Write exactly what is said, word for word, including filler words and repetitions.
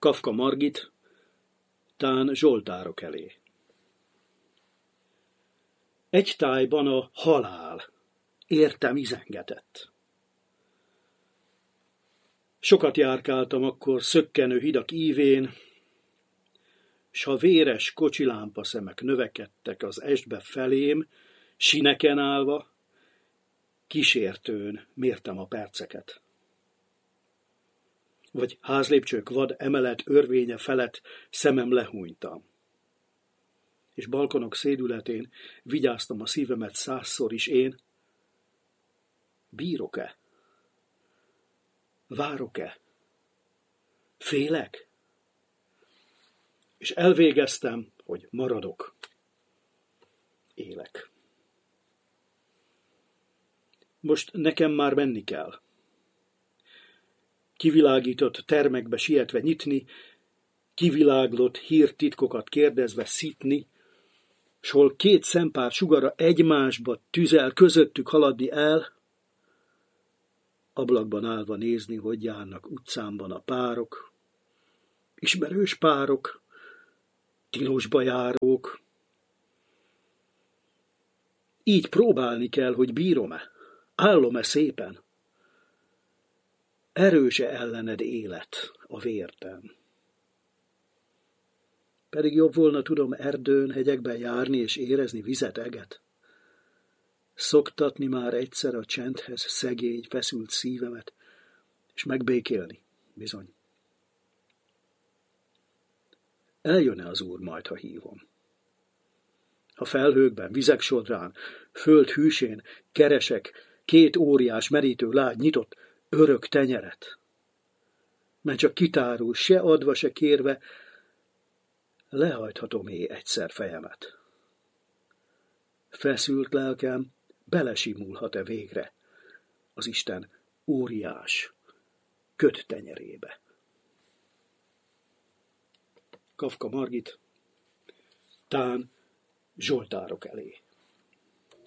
Kafka Margit, tán zsoltárok elé. Egy tájban a halál értem izengetett. Sokat járkáltam akkor szökkenő hidak ívén, s ha véres kocsilámpa szemek növekedtek az estbe felém, sineken állva, kísértőn mértem a perceket. Vagy házlépcsők vad emelet örvénye felett szemem lehúnytam. És balkonok szédületén vigyáztam a szívemet százszor is én. Bírok-e? Várok-e? Félek? És elvégeztem, hogy maradok. Élek. Most nekem már menni kell. Kivilágított termekbe sietve nyitni, kiviláglott hírtitkokat kérdezve szitni, s hol két szempár sugara egymásba tüzel, közöttük haladni el, ablakban állva nézni, hogy járnak utcámban a párok, ismerős párok, tilosba járók. Így próbálni kell, hogy bírom-e, állom-e szépen. Erőse ellened élet a vértem. Pedig jobb volna, tudom, erdőn, hegyekben járni és érezni vizet, eget. Szoktatni már egyszer a csendhez szegény, feszült szívemet, és megbékélni, bizony. Eljön-e az Úr majd, ha hívom? A felhőkben, vizek sodrán, föld hűsén keresek két óriás merítő lágy nyitott örök tenyeret. Mert csak kitárul, se adva, se kérve, lehajthatom é egyszer fejemet. Feszült lelkem belesimulhat-e végre az Isten óriás köt tenyerébe. Kafka Margit, tán zsoltárok elé.